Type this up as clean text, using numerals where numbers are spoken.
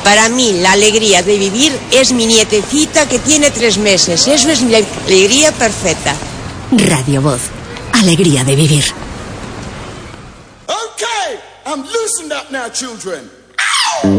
Para mí, la alegría de vivir es mi nietecita que tiene 3 meses. Eso es la alegría perfecta. Radio Voz. Alegría de vivir. Okay, I'm loosened up now, children.